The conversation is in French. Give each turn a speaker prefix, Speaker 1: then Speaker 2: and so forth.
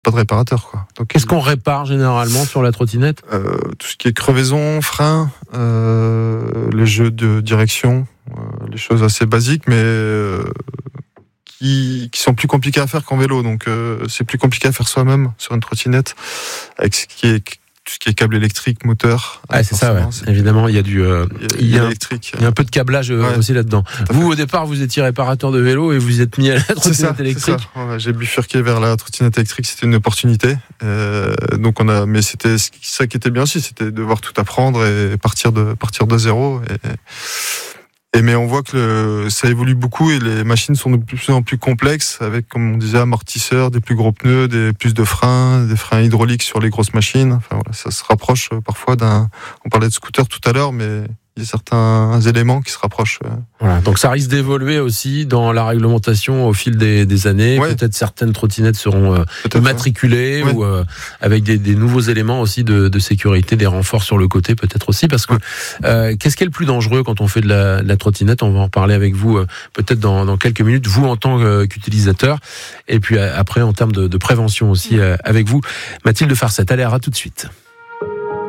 Speaker 1: pas de réparateur, quoi. Donc,
Speaker 2: qu'est-ce qu'on répare généralement sur la trottinette ?
Speaker 1: Tout ce qui est crevaison, frein, les jeux de direction, les choses assez basiques, mais qui sont plus compliquées à faire qu'en vélo. Donc c'est plus compliqué à faire soi-même sur une trottinette, avec tout ce qui est câble électrique, moteur.
Speaker 2: Ah, c'est ça, ouais. Évidemment, il y a il y a un peu de câblage aussi là-dedans. Vous, au départ, vous étiez réparateur de vélo et vous êtes mis à la trottinette électrique.
Speaker 1: C'est ça. Ouais, j'ai bifurqué vers la trottinette électrique, c'était une opportunité. Mais c'était ça qui était bien aussi, c'était de devoir tout apprendre et partir de zéro. Mais on voit que ça évolue beaucoup et les machines sont de plus en plus complexes avec, comme on disait, amortisseurs, des plus gros pneus, plus de freins, des freins hydrauliques sur les grosses machines. Enfin, voilà, ça se rapproche parfois on parlait de scooter tout à l'heure, mais il y a certains éléments qui se rapprochent.
Speaker 2: Voilà, donc ça risque d'évoluer aussi dans la réglementation au fil des années. Ouais. Peut-être certaines trottinettes seront immatriculées ou avec des nouveaux éléments aussi de sécurité, des renforts sur le côté peut-être aussi. Parce que qu'est-ce qui est le plus dangereux quand on fait de la trottinette ? On va en parler avec vous peut-être dans quelques minutes, vous en tant qu'utilisateur. Et puis après en termes de prévention aussi avec vous. Mathilde Farcet, allez, à tout de suite.